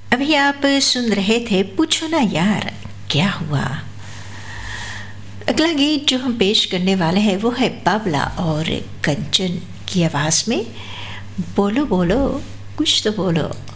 अभी आप सुन रहे थे पूछो ना यार क्या हुआ। अगला गीत जो हम पेश करने वाले हैं वो है बाबला और कंचन की आवाज़ में बोलो बोलो कुछ तो बोलो।